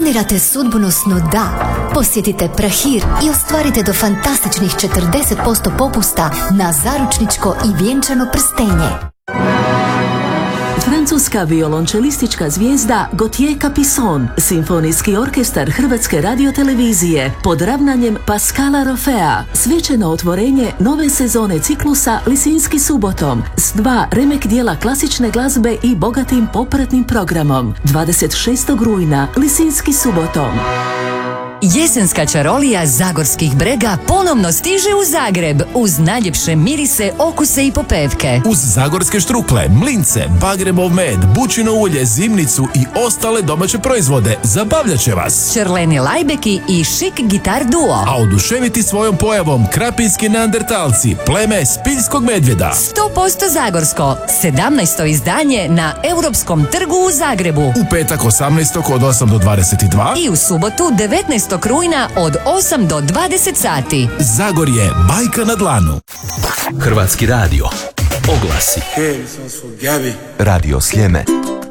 planirate sudbonosno da, posjetite Prahir i ostvarite do fantastičnih 40% popusta na zaručničko i vjenčano prstenje. Francuska violončelistička zvijezda Gauthier Capuçon, simfonijski orkestar Hrvatske radiotelevizije pod ravnanjem Pascala Rofea, svečano otvorenje nove sezone ciklusa Lisinski subotom s 2 remek dijela klasične glazbe i bogatim popratnim programom. 26. rujna Lisinski subotom. Jesenska čarolija Zagorskih brega ponovno stiže u Zagreb uz najljepše mirise, okuse i popevke. Uz zagorske štrukle, mlince, bagremov med, bućino ulje, zimnicu i ostale domaće proizvode zabavljat će vas Čerleni lajbeki i šik gitar duo. A oduševiti svojom pojavom krapinski neandertalci, pleme Spiljskog medvjeda. 100% zagorsko, 17. izdanje na Europskom trgu u Zagrebu. U petak 18. od 8 do 22 i u subotu 19. rujna od 8 do 20 sati. Zagorje, bajka na dlanu. Hrvatski radio. Oglasi. Hey, this one's for Gabby. Radio Sljeme.